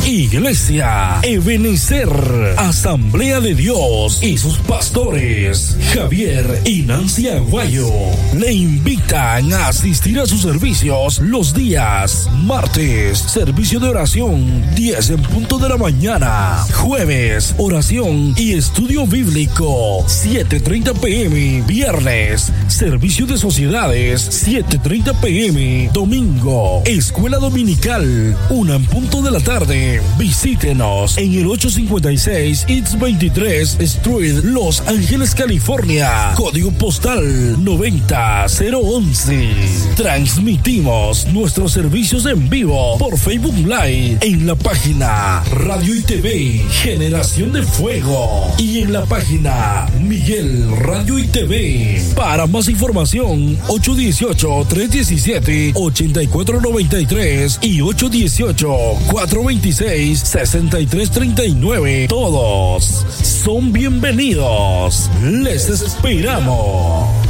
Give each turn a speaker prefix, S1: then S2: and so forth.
S1: Iglesia Ebenecer, Asamblea de Dios y sus pastores Javier y Nancy Aguayo le invitan a asistir a sus servicios los días martes, servicio de oración 10 en punto de la mañana, jueves, oración y estudio bíblico 7:30 p.m, viernes, servicio de sociedades 7:30 p.m, domingo, escuela dominical 1 en punto de la tarde. Visítenos en el 856 East 23 Street, Los Ángeles, California, código postal 90011. Transmitimos nuestros servicios en vivo por Facebook Live en la página Radio y TV Generación de Fuego y en la página Miguel Radio y TV. Para más información, 818-317-8493 y 818-426-6339. Todos son bienvenidos. Les esperamos.